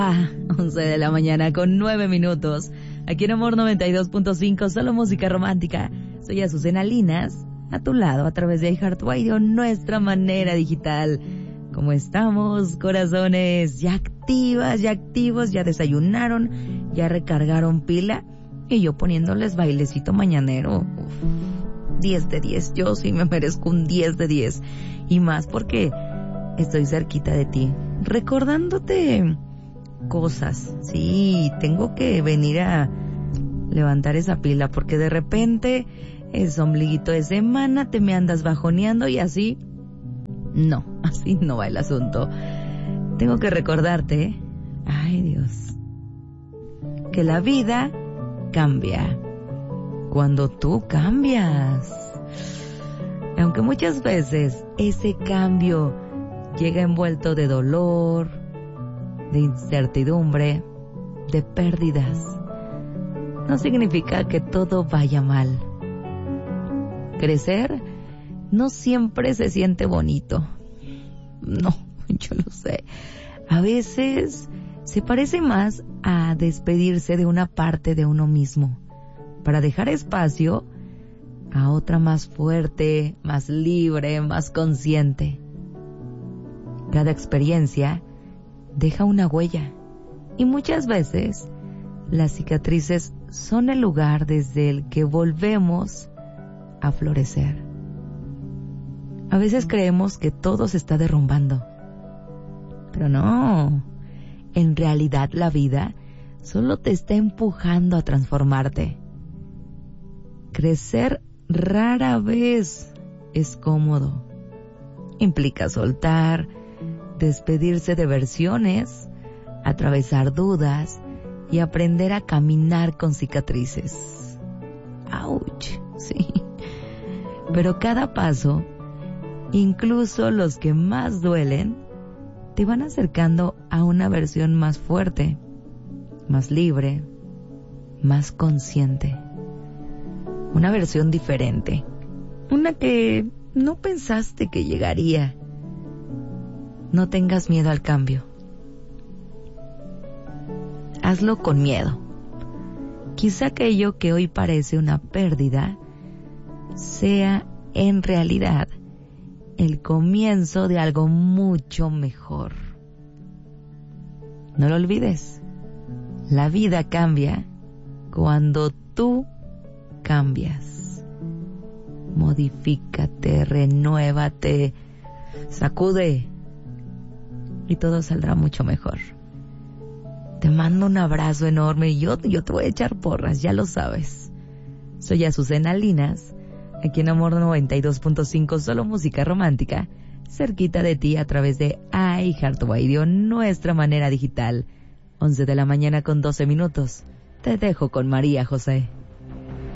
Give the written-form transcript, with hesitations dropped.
11 de la mañana con 9 minutos. Aquí en Amor 92.5, solo música romántica. Soy Azucena Linas, a tu lado a través de iHeartRadio, nuestra manera digital. ¿Cómo estamos, corazones? ¿Ya activas, ya activos, ya desayunaron, ya recargaron pila? Y yo poniéndoles bailecito mañanero. Uf, 10 de 10. Yo sí me merezco un 10 de 10. Y más porque estoy cerquita de ti, recordándote cosas. Sí, tengo que venir a levantar esa pila porque de repente es ombliguito de semana, te me andas bajoneando y así no va el asunto. Tengo que recordarte, ay Dios, que la vida cambia cuando tú cambias. Aunque muchas veces ese cambio llega envuelto de dolor, de incertidumbre, de pérdidas, no significa que todo vaya mal. Crecer no siempre se siente bonito. No, yo lo sé. A veces se parece más a despedirse de una parte de uno mismo para dejar espacio a otra más fuerte, más libre, más consciente. Cada experiencia deja una huella y muchas veces las cicatrices son el lugar desde el que volvemos a florecer. A veces creemos que todo se está derrumbando, pero no. En realidad la vida solo te está empujando a transformarte. Crecer rara vez es cómodo. Implica soltar, despedirse de versiones, atravesar dudas y aprender a caminar con cicatrices. ¡Auch! Sí. Pero cada paso, incluso los que más duelen, te van acercando a una versión más fuerte, más libre, más consciente. Una versión diferente. Una que no pensaste que llegaría. No tengas miedo al cambio. Hazlo con miedo. Quizá aquello que hoy parece una pérdida sea en realidad el comienzo de algo mucho mejor. No lo olvides. La vida cambia cuando tú cambias. Modifícate, renuévate, sacude y todo saldrá mucho mejor. Te mando un abrazo enorme y yo te voy a echar porras, ya lo sabes. Soy Azucena Linas, aquí en Amor 92.5, solo música romántica, cerquita de ti a través de iHeartRadio, nuestra manera digital. 11 de la mañana con 12 minutos. Te dejo con María José.